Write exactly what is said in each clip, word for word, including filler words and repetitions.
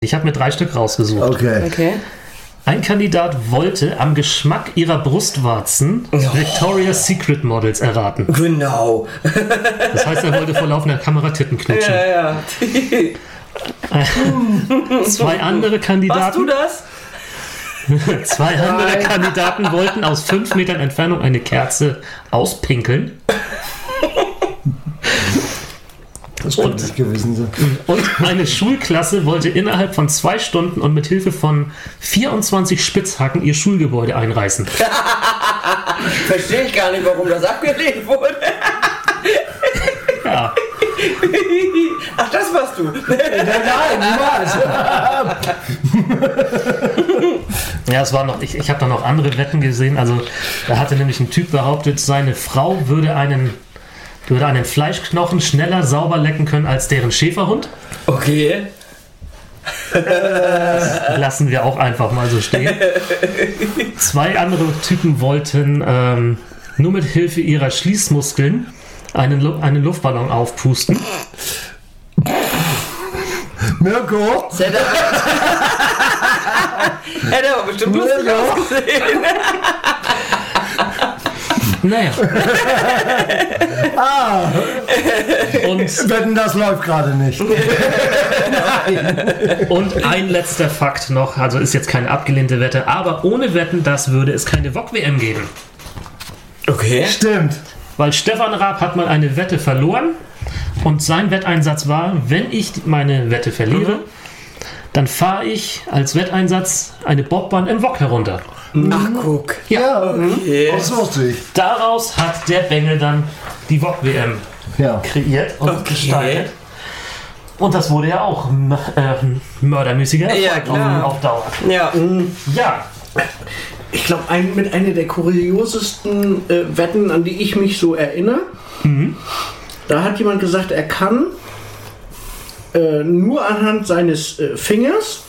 Ich habe mir drei Stück rausgesucht. Okay. Okay. Ein Kandidat wollte am Geschmack ihrer Brustwarzen Oh. Victoria's Secret Models erraten. Genau. Das heißt, er wollte vor laufender Kamera Titten knutschen. Ja, ja. Zwei andere Warst du Kandidaten, das? zwei andere Kandidaten wollten aus fünf Metern Entfernung eine Kerze auspinkeln. Das könnte nicht gewesen sein. Und eine Schulklasse wollte innerhalb von zwei Stunden und mit Hilfe von vierundzwanzig Spitzhacken ihr Schulgebäude einreißen. Verstehe ich gar nicht, warum das abgelehnt wurde. Ja. Ach, das warst du. Nein, Ja, es war noch, ich, ich habe da noch andere Wetten gesehen. Also da hatte nämlich ein Typ behauptet, seine Frau würde einen, würde einen Fleischknochen schneller sauber lecken können als deren Schäferhund. Okay. Lassen wir auch einfach mal so stehen. Zwei andere Typen wollten ähm, nur mit Hilfe ihrer Schließmuskeln einen, Lu- einen Luftballon aufpusten. Mirko? Das hätte, hätte aber bestimmt lustig ausgesehen. Naja. Ah, Und, wetten, das läuft gerade nicht. und ein letzter Fakt noch, also ist jetzt keine abgelehnte Wette, aber ohne Wetten, das würde es keine V O G W M geben. Okay. Stimmt. Weil Stefan Raab hat mal eine Wette verloren und sein Wetteinsatz war, wenn ich meine Wette verliere, dann fahre ich als Wetteinsatz eine Bobbahn im Wok herunter. Ach, guck. Ja, Okay. das wusste ich. Daraus hat der Bengel dann die V O G W M Ja. kreiert und Okay. gestaltet. Und das wurde ja auch m- äh, mördermäßiger Ja, Erfolg klar. auf, auf Dauer. Ja. Ja, Ich glaube, ein, mit einer der kuriosesten äh, Wetten, an die ich mich so erinnere, da hat jemand gesagt, er kann äh, nur anhand seines äh, Fingers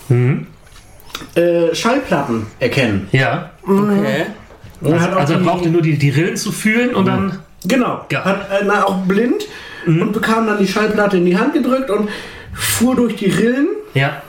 äh, Schallplatten erkennen. ja. Okay. Und Also, hat auch also er die- brauchte nur die, die Rillen zu fühlen und dann. Genau, Ja. hat äh, na, auch blind und bekam dann die Schallplatte in die Hand gedrückt und fuhr durch die Rillen. Ja,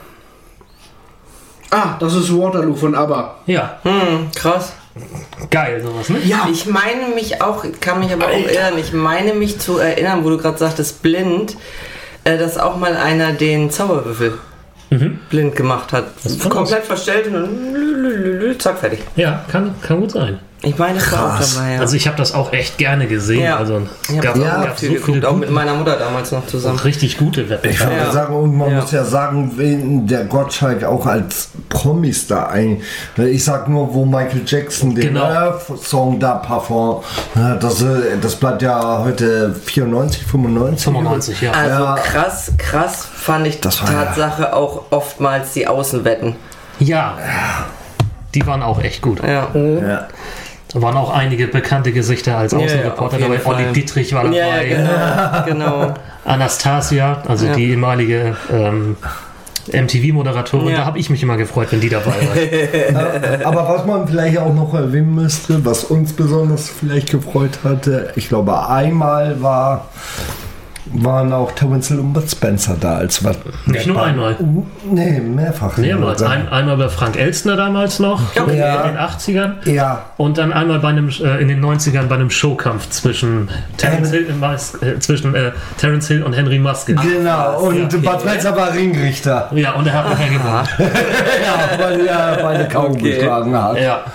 Ah, das ist Waterloo von ABBA. ja. Hm, krass. Geil, sowas, ne? Ja, Ich meine mich auch, kann mich aber auch erinnern, ich meine mich zu erinnern, wo du gerade sagtest, blind, äh, dass auch mal einer den Zauberwürfel blind gemacht hat. kann Komplett verstellt und dann lülülülü, zack, fertig. Ja, kann, kann gut sein. Ich meine, das war auch Krass. dabei, ja. Also ich habe das auch echt gerne gesehen. Ja. Also ich es gab, habe ja, auch gab viel so geguckt, viele auch gute, mit meiner Mutter damals noch zusammen. richtig gute Wetten. Ich würde Ja. sagen, und man Ja. muss ja sagen, wen der Gottschalk auch als Promis da ein. Ich sag nur, wo Michael Jackson den Genau. Earth-Song da performt. Ja, Das, äh, das bleibt ja heute vierundneunzig, fünfundneunzig. fünfundneunzig, ja. Also Ja. krass, krass fand ich Das war ja- Tatsache auch oftmals die Außenwetten. Ja. Die waren auch echt gut. Ja. Ja. Da waren auch einige bekannte Gesichter als Ja, ja, Außenreporter auf jeden dabei. Olli Fall. Dietrich war Ja, dabei. ja, genau. genau. Anastasia, also Ja. die ehemalige ähm, M T V-Moderatorin. Ja. Da habe ich mich immer gefreut, wenn die dabei war. Aber was man vielleicht auch noch erwähnen müsste, was uns besonders vielleicht gefreut hatte, ich glaube einmal war, waren auch Terence Hill und Bud Spencer da als was. Nicht nur einmal. Nee, mehrfach. Mehrmals. Ein, einmal bei Frank Elstner damals noch, Okay. Ja. in den achtzigern. Ja, Und dann einmal bei einem, äh, in den neunzigern bei einem Showkampf zwischen Terence Hill, äh, zwischen, äh, Terence Hill und Henry Maske. genau. Und Ja. Bud Spencer war Ringrichter. Ja, und er hat nachher gewonnen. Ja, weil er beide Kaum Okay. geschlagen hat. Ja.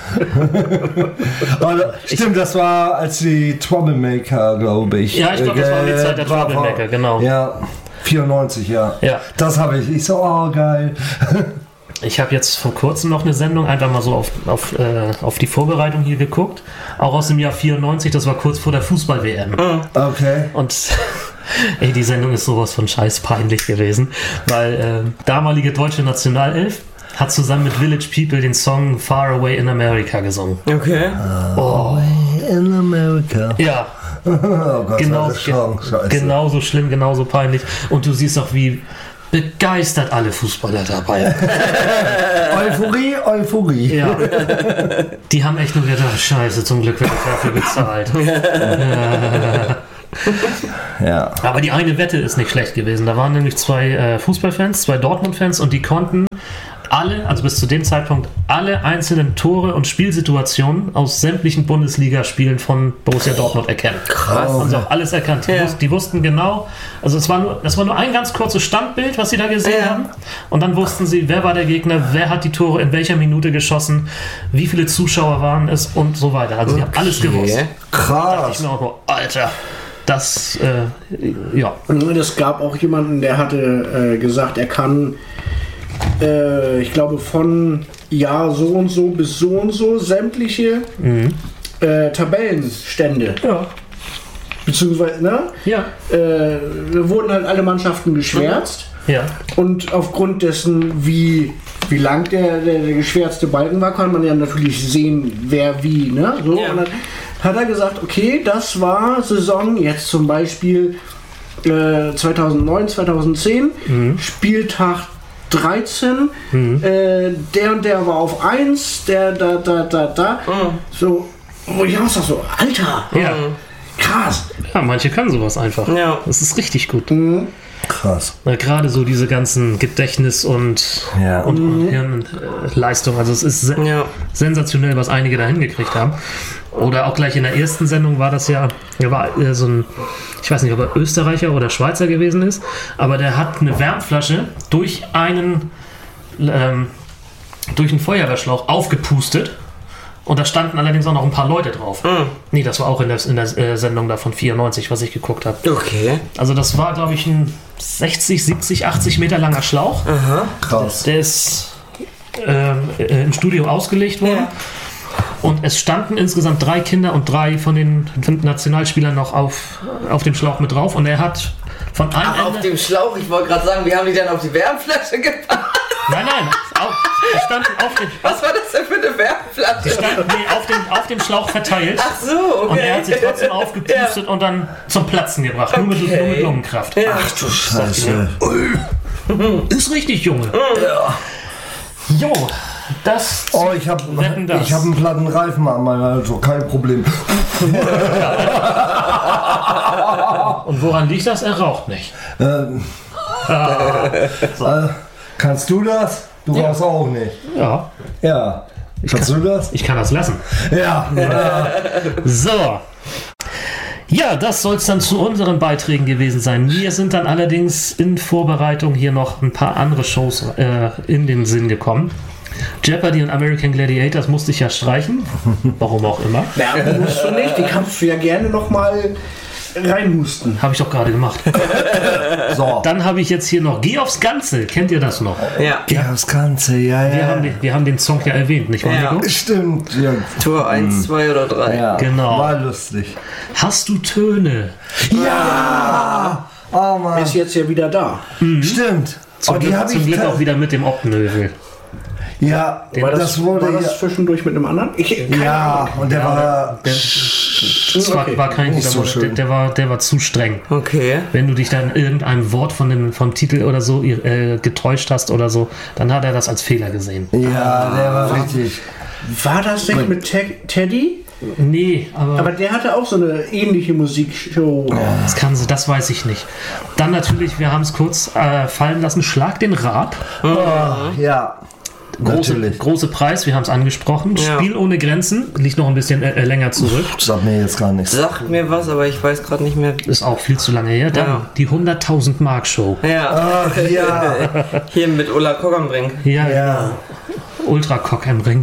Aber stimmt, das war als die Troublemaker, glaube ich. Ja, ich glaube, das war die Zeit der Äh, war- Troublemaker, genau. Ja, vierundneunzig, ja. Ja. Das habe ich. Ich so, oh, geil. Ich habe jetzt vor kurzem noch eine Sendung einfach mal so auf, auf, äh, auf die Vorbereitung hier geguckt. Auch aus dem Jahr vierundneunzig, das war kurz vor der Fußball-W M. Okay. Und ey, die Sendung ist sowas von scheiß peinlich gewesen, weil äh, damalige deutsche Nationalelf hat zusammen mit Village People den Song Far Away in America gesungen. Okay. Oh, In America. ja, Oh Gott, genau, das ist schon scheiße. genauso schlimm, genauso peinlich. Und du siehst auch, wie begeistert alle Fußballer dabei. Euphorie, Euphorie. Ja. Die haben echt nur gedacht, scheiße, zum Glück wird ich dafür bezahlt. Ja. Ja. Aber die eine Wette ist nicht schlecht gewesen. Da waren nämlich zwei äh, Fußballfans, zwei Dortmund-Fans und die konnten alle, also bis zu dem Zeitpunkt, alle einzelnen Tore und Spielsituationen aus sämtlichen Bundesligaspielen von Borussia Dortmund erkennen. Krass. Haben sie auch alles erkannt. Die, Ja. wus- die wussten genau, also es war, nur, das war nur ein ganz kurzes Standbild, was sie da gesehen Ja. haben. Und dann wussten sie, wer war der Gegner, wer hat die Tore in welcher Minute geschossen, wie viele Zuschauer waren es und so weiter. Also die haben alles gewusst. Da dachte ich Krass. mir auch nur, Alter, das, äh, ja. Es gab auch jemanden, der hatte äh, gesagt, er kann, äh, ich glaube, von Jahr so und so bis so und so sämtliche äh, Tabellenstände. Ja. Beziehungsweise, ne? Ja. Äh, wurden halt alle Mannschaften geschwärzt. Ja. Und aufgrund dessen, wie, wie lang der, der, der geschwärzte Balken war, kann man ja natürlich sehen, wer wie. Ne? So, Ja. und dann hat er gesagt, okay, das war Saison, jetzt zum Beispiel äh, zweitausendneun, zweitausendzehn, Spieltag dreizehn, äh, der und der war auf eins, der da, da, da, da. So, wo ich auch sag so, Alter, Ja. krass. Ja, manche können sowas einfach. Ja. Das ist richtig gut. Krass. Weil gerade so diese ganzen Gedächtnis- und, Ja. und, und Hirnleistung, also es ist se Ja. sensationell, was einige da hingekriegt haben. Oder auch gleich in der ersten Sendung war das ja, da war äh, so ein, ich weiß nicht, ob er Österreicher oder Schweizer gewesen ist, aber der hat eine Wärmflasche durch einen, ähm, durch einen Feuerwehrschlauch aufgepustet. Und da standen allerdings auch noch ein paar Leute drauf. Mhm. Nee, das war auch in der, in der äh, Sendung da von vierundneunzig, was ich geguckt habe. Okay. Also das war, glaube ich, ein sechzig, siebzig, achtzig Meter langer Schlauch. Krass. Der ist ähm, äh, im Studio ausgelegt worden. Ja. Und es standen insgesamt drei Kinder und drei von den fünf Nationalspielern noch auf, auf dem Schlauch mit drauf. Und er hat von einem Ach, auf Ende... dem Schlauch, ich wollte gerade sagen, wie haben die denn auf die Wärmflasche gepackt? Nein, nein, auf, die standen auf dem, Was war das denn für eine Wärmflasche? standen, nee, auf, dem, auf dem Schlauch verteilt. Ach so, okay. Und er hat sich trotzdem aufgepustet und dann zum Platzen gebracht. Nur, mit, nur mit Lungenkraft. Ja. Ach du Scheiße. Ist richtig, Junge. Ja. Jo, das... Oh, ich habe Wetten, das. ich hab einen platten Reifen an meiner, also kein Problem. Und woran liegt das? Er raucht nicht. Ähm, So. äh, kannst du das? Du Ja. rauchst auch nicht. Ja, Ja. Kannst du das? ich kann das lassen. Ja. ja. So. Ja, das soll es dann zu unseren Beiträgen gewesen sein. Mir sind dann allerdings in Vorbereitung hier noch ein paar andere Shows äh, in den Sinn gekommen. Jeopardy und American Gladiators musste ich ja streichen. Warum auch immer. Ja, musst du nicht, die kannst du ja gerne nochmal reinhusten. Habe ich doch gerade gemacht. So. Dann habe ich jetzt hier noch Geh aufs Ganze. Kennt ihr das noch? Ja. Ja, das Ganze, ja, ja. Wir haben den, wir haben den Song ja erwähnt, nicht wahr, Ja. Nico? Stimmt, ja. Tour eins, zwei oder drei. ja. Genau. War lustig. Hast du Töne? Ja! Oh Mann. Ist jetzt ja wieder da. Stimmt. Zum oh, die Glück, habe zum ich Glück ta- auch wieder mit dem Optenövel. Ja, War das, das wurde war das ja. zwischendurch mit einem anderen? Ich, keine Ja, Ahnung. und der war. Der, das war, Okay. war kein Nicht so guter schön. der, der, war, der war zu streng. Okay. Wenn du dich dann irgendeinem Wort von dem, vom Titel oder so äh, getäuscht hast oder so, dann hat er das als Fehler gesehen. Ja, der war richtig. War das nicht mit Te Teddy? Nee, aber, Aber der hatte auch so eine ähnliche Musikshow. das kann sie, das weiß ich nicht. Dann natürlich, wir haben es kurz äh, fallen lassen, Schlag den Rab. Oh, ja. Große, Natürlich. große Preis, wir haben es angesprochen. Ja. Spiel ohne Grenzen, liegt noch ein bisschen äh, länger zurück. Sagt mir jetzt gar nichts. Sagt mir was, aber ich weiß gerade nicht mehr. Ist auch viel zu lange her. Dann Ja. die hunderttausend Mark Show. Ja. Ach ja. Hier mit Ulla Kockernbrink. Ja, Ja. Ultracock im Ring.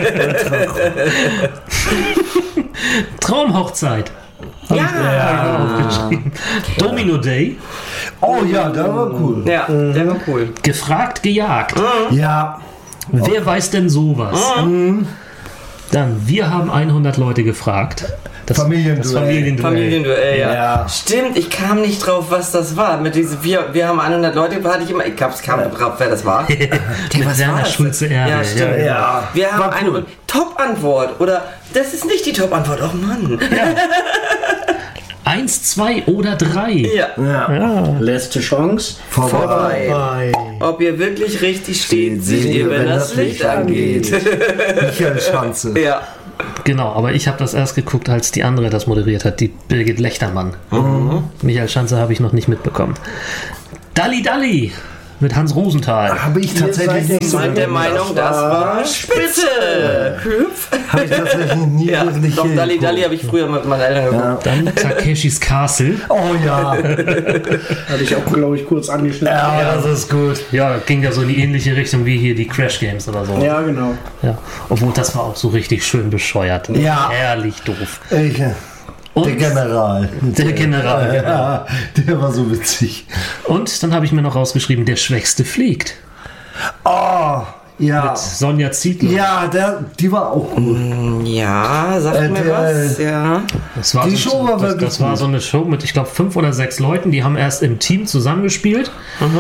Traumhochzeit. Hab ich, Ja. äh, aufgeschrieben. Domino Day. Oh ja, der war cool. Ja, der war cool. Gefragt, gejagt. Ja. Wer weiß denn sowas? Dann, wir haben hundert Leute gefragt. Das, Familienduell. Das Familienduell. Familienduell, ja. Ja. Stimmt, ich kam nicht drauf, was das war. Mit diese, wir, wir haben hundert Leute, hatte ich immer, ich kam, kam nicht drauf, wer das war. Mit was war Werner das? Schulze Erde. Ja, stimmt. Ja. Ja. Wir haben War eine cool. Top-Antwort. Oder das ist nicht die Top-Antwort. Oh Mann. Eins, zwei oder drei. Ja. Ja. Letzte Chance. Vorbei. Bei Ob ihr wirklich richtig steht, Seht ihr, wenn das Licht angeht. Michael Schanze. Ja. Genau, aber ich habe das erst geguckt, als die andere das moderiert hat, die Birgit Lechtermann. Mhm. Michael Schanze habe ich noch nicht mitbekommen. Dalli Dalli mit Hans Rosenthal. Habe ich tatsächlich nicht so der Meinung, das war spitze. Hüpf. Habe ich tatsächlich nie Ja, wirklich doch, Dalli geguckt. Dalli habe ich früher mit meinen Eltern geguckt. Ja. Dann Takeshis Castle. Oh ja. Hatte ich auch, glaube ich, kurz angeschnitten. Ja, das ist gut. Ja, ging ja so in die ähnliche Richtung wie hier die Crash Games oder so. Ja, genau. Ja. Obwohl, das war auch so richtig schön bescheuert. Ja. Herrlich doof. Ich, Und der General. der General, genau. Ja, der war so witzig. Und dann habe ich mir noch rausgeschrieben, der Schwächste fliegt. Oh, ja. Mit Sonja Zietlow. Ja, der, die war auch gut. Ja, sagt Äh, mir der- was. Ja. Das war, Die so, Show war das, wirklich das war gut. so eine Show mit, ich glaube, fünf oder sechs Leuten, die haben erst im Team zusammengespielt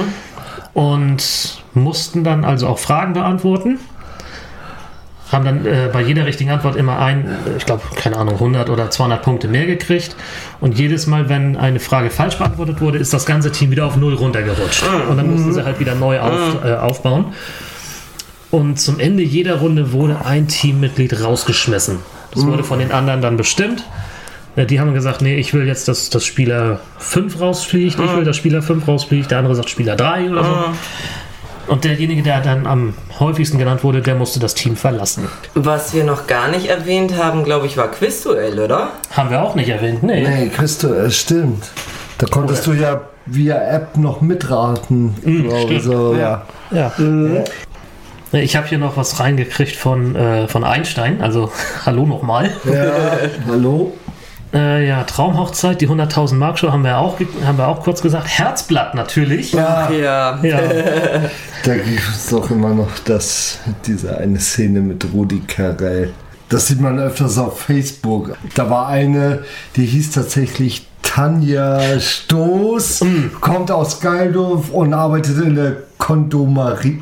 und mussten dann also auch Fragen beantworten. Haben dann äh, bei jeder richtigen Antwort immer ein, äh, ich glaube, keine Ahnung, hundert oder zweihundert Punkte mehr gekriegt. Und jedes Mal, wenn eine Frage falsch beantwortet wurde, ist das ganze Team wieder auf null runtergerutscht. Und dann mussten sie halt wieder neu auf, äh, aufbauen. Und zum Ende jeder Runde wurde ein Teammitglied rausgeschmissen. Das wurde von den anderen dann bestimmt. Ja, die haben gesagt, nee, ich will jetzt, dass das Spieler fünf rausfliegt, ich will, dass Spieler fünf rausfliegt, der andere sagt Spieler drei oder so. Und derjenige, der dann am häufigsten genannt wurde, der musste das Team verlassen. Was wir noch gar nicht erwähnt haben, glaube ich, war Quizduell, oder? Haben wir auch nicht erwähnt, nee. Nee, Christo, es stimmt. Da konntest du ja via App noch mitraten. glaube stimmt. so, ja. Ja. Ich habe hier noch was reingekriegt von, äh, von Einstein, also hallo nochmal. Ja, hallo? Äh, ja, Traumhochzeit, die hunderttausend Mark Show haben wir auch, ge- haben wir auch kurz gesagt. Herzblatt natürlich. Ja, Ja. Ja. da gibt es doch immer noch das, diese eine Szene mit Rudi Carrell. Das sieht man öfters auf Facebook. Da war eine, die hieß tatsächlich Tanja Stoß, kommt aus Geildorf und arbeitet in der Kondomeria.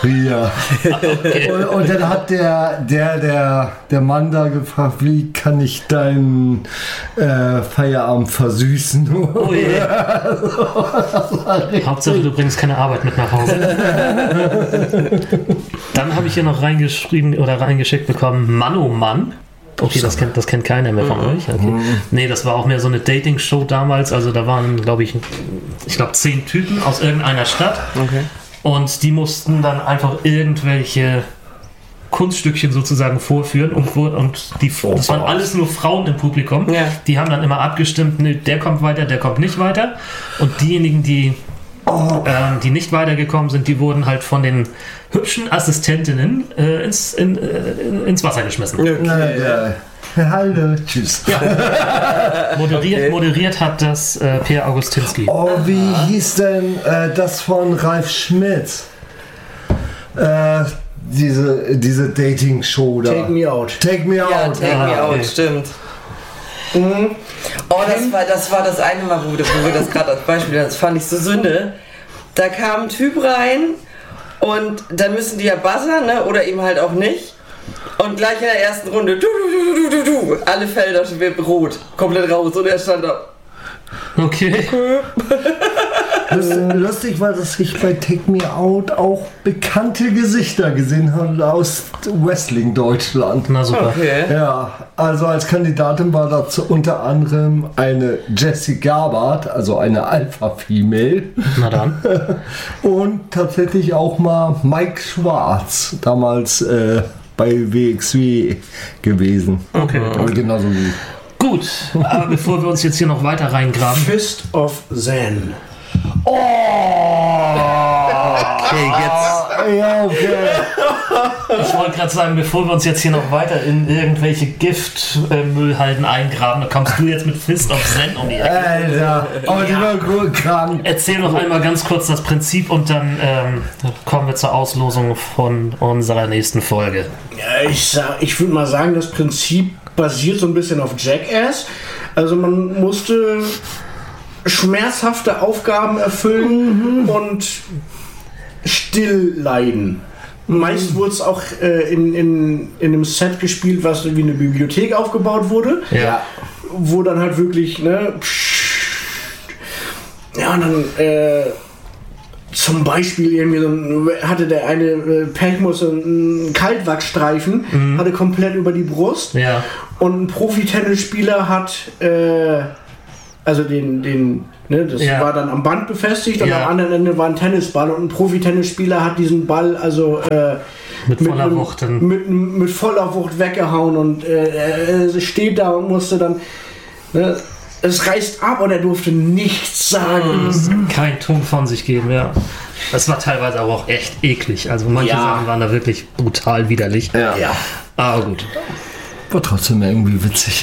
Und, und dann hat der, der, der, der Mann da gefragt, wie kann ich deinen äh, Feierabend versüßen? Oh je. Hauptsache, du bringst keine Arbeit mit nach Hause. Dann habe ich hier noch reingeschrieben oder reingeschickt bekommen, Mann oh Mann. Okay, das kennt, das kennt keiner mehr von euch. Okay. Nee, das war auch mehr so eine Dating-Show damals. Also da waren, glaube ich, ich glaube zehn Typen aus irgendeiner Stadt. Okay. Und die mussten dann einfach irgendwelche Kunststückchen sozusagen vorführen. Und, und die, das waren alles nur Frauen im Publikum. Ja. Die haben dann immer abgestimmt, nee, der kommt weiter, der kommt nicht weiter. Und diejenigen, die, ähm, die nicht weitergekommen sind, die wurden halt von den hübschen Assistentinnen äh, ins, in, äh, ins Wasser geschmissen. Na, ja. Hallo, tschüss. Moderiert, Okay. moderiert hat das äh, Peer Augustinski. Oh, wie hieß denn äh, das von Ralf Schmidt? Äh, diese, diese Dating-Show da. Take me out. Take me Ja, out. Take Ah, Me Out, okay. stimmt. Mhm. Oh, das war, das war das eine Mal, wo, wir- wo wir das gerade als Beispiel hatten. Das fand ich so Sünde. Da kam ein Typ rein und dann müssen die ja buzzern, ne? Oder eben halt auch nicht. Und gleich in der ersten Runde, du, du, du, du, du, du, alle Felder rot, komplett raus und er stand da. Okay. Lust- Lustig war, dass ich bei Take Me Out auch bekannte Gesichter gesehen habe aus Wrestling Deutschland. Na super. Okay. Ja, also als Kandidatin war dazu unter anderem eine Jessie Gabart, also eine Alpha-Female. Na dann. Und tatsächlich auch mal Mike Schwarz, damals äh, bei W X W gewesen. Okay. Aber genauso wie. Gut, aber bevor wir uns jetzt hier noch weiter reingraben. Fist of Zen. Oh! Okay, jetzt. Ja, okay. Ich wollte gerade sagen, bevor wir uns jetzt hier noch weiter in irgendwelche Giftmüllhalden eingraben, da kommst du jetzt mit Fist of Zen um die Ecke. Alter, aber die war gut krank. Erzähl noch einmal ganz kurz das Prinzip und dann ähm, kommen wir zur Auslosung von unserer nächsten Folge. Ja, ich sag, ich würde mal sagen, das Prinzip basiert so ein bisschen auf Jackass. Also man musste schmerzhafte Aufgaben erfüllen und still leiden. Meist wurde es auch äh, in, in, in einem Set gespielt, was wie eine Bibliothek aufgebaut wurde, Ja. wo dann halt wirklich, ne, ja, und dann äh, zum Beispiel irgendwie so ein, hatte der eine äh, Pech, musste einen Kaltwachsstreifen, mhm. hatte komplett über die Brust. Ja. Und ein Profi-Tennisspieler hat, äh, also den, den ne, das ja. war dann am Band befestigt und ja. am anderen Ende war ein Tennisball und ein Profi-Tennisspieler hat diesen Ball also äh, mit voller mit, Wucht mit, mit voller Wucht weggehauen und äh, er steht da und musste dann, ne, es reißt ab und er durfte nichts sagen. Mhm. Kein Ton von sich geben, ja. Das war teilweise aber auch echt eklig. Also manche ja. Sachen waren da wirklich brutal widerlich. Ja. ja. Aber gut. War trotzdem irgendwie witzig.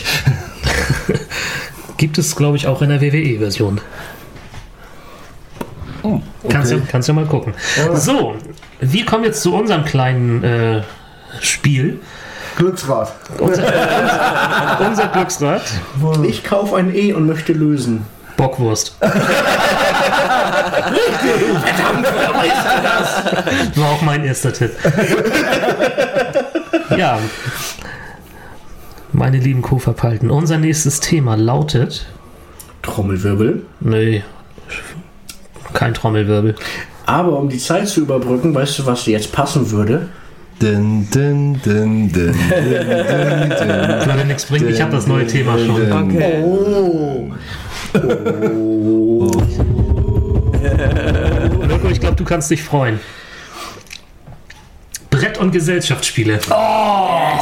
Gibt es, glaube ich, auch in der W W E-Version. Oh, okay. Kannst du kannst du mal gucken. Ja. So, wir kommen jetzt zu unserem kleinen äh, Spiel. Glücksrad. Unser, unser, unser Glücksrad. Ich kaufe ein E und möchte lösen. Bockwurst. Richtig. Verdammt, weißt du das? War auch mein erster Tipp. Ja. Meine lieben Co-Verpeilten, unser nächstes Thema lautet... Trommelwirbel? Nee, kein Trommelwirbel. Aber um die Zeit zu überbrücken, weißt du, was jetzt passen würde? Din, din, din, din, din, din, din. Würde nichts bringen, ich habe das neue Thema schon. Okay. Oh. Oh. Mirko, ich glaube, du kannst dich freuen. Brett- und Gesellschaftsspiele. Oh.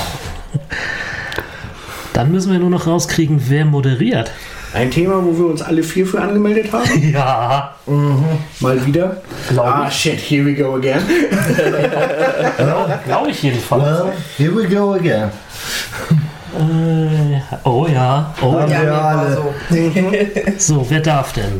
Dann müssen wir nur noch rauskriegen, wer moderiert. Ein Thema, wo wir uns alle vier für angemeldet haben? Ja. Mhm. Mal wieder? Ah, shit, here we go again. Glaube glaub ich jedenfalls. Well, here we go again. Äh, oh ja. Oh ja. Ja, alle. So. So, wer darf denn?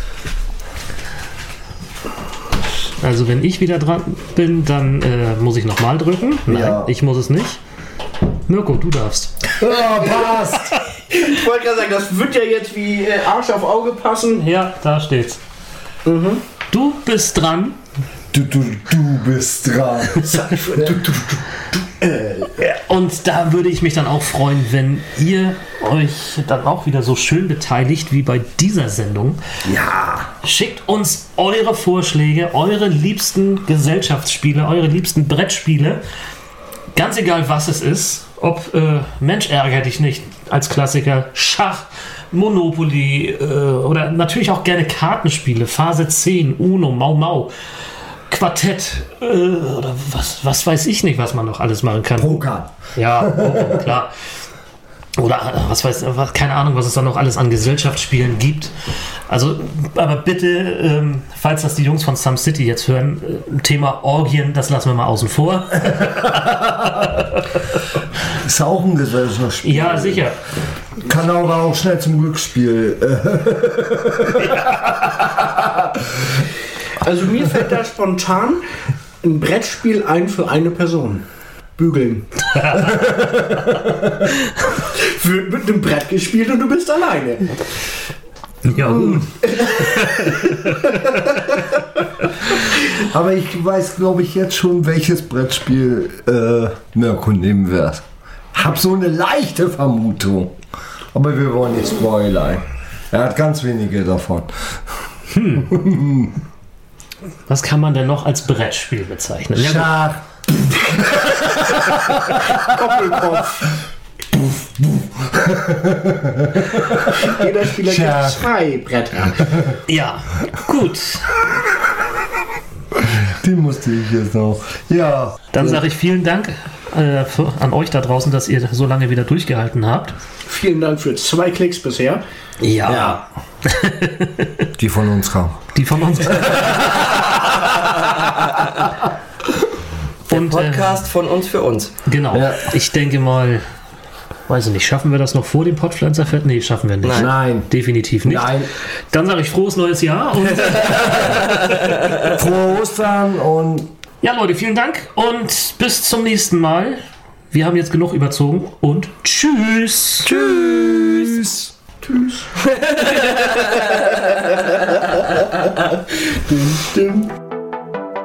Also wenn ich wieder dran bin, dann äh, muss ich nochmal drücken. Nein, ja. ich muss es nicht. Mirko, du darfst. Oh, passt! Ich wollte gerade sagen, das wird ja jetzt wie äh, Arsch auf Auge passen. Ja, da steht's. Mhm. Du bist dran. Du, du, du bist dran. du, du, du, du, äh. Und da würde ich mich dann auch freuen, wenn ihr euch dann auch wieder so schön beteiligt wie bei dieser Sendung. Ja. Schickt uns eure Vorschläge, eure liebsten Gesellschaftsspiele, eure liebsten Brettspiele. Ganz egal, was es ist. Ob äh, Mensch, ärgere dich nicht als Klassiker, Schach, Monopoly äh, oder natürlich auch gerne Kartenspiele, Phase zehn, Uno, Mau Mau, Quartett äh, oder was, was weiß ich nicht, was man noch alles machen kann. Poker. Ja, Poker, klar. Oder äh, was weiß was, keine Ahnung, was es da noch alles an Gesellschaftsspielen gibt. Also, aber bitte, ähm, falls das die Jungs von Some City jetzt hören, äh, Thema Orgien, das lassen wir mal außen vor. Ist auch ein Gesellschaftsspiel. Ja, sicher. Kann aber auch schnell zum Glücksspiel. Also mir fällt da spontan ein Brettspiel ein für eine Person. Bügeln. Wird mit einem Brett gespielt und du bist alleine. Ja, gut. Aber ich weiß, glaube ich, jetzt schon, welches Brettspiel äh, Mirko nehmen wird. Hab so eine leichte Vermutung. Aber wir wollen nicht spoilern. Er hat ganz wenige davon. Hm. Was kann man denn noch als Brettspiel bezeichnen? Ja, Schach. Doppelkopf. Jeder Spieler Schach. kriegt zwei Bretter. ja, gut. Die musste ich jetzt noch. Ja. Dann sage ich vielen Dank äh, für, an euch da draußen, dass ihr so lange wieder durchgehalten habt. Vielen Dank für zwei Klicks bisher. Ja. Ja. Die von uns kamen. Die von uns. Der Und, Podcast äh, von uns für uns. Genau. Ja. Ich denke mal, weiß ich nicht, schaffen wir das noch vor dem Podpflanzerfest? Nee, schaffen wir nicht. Nein. Nein. Definitiv nicht. Nein. Dann sage ich frohes neues Jahr. Und Frohe Ostern und ja, Leute, vielen Dank und bis zum nächsten Mal. Wir haben jetzt genug überzogen und tschüss. tschüss. Tschüss. Dum, dum.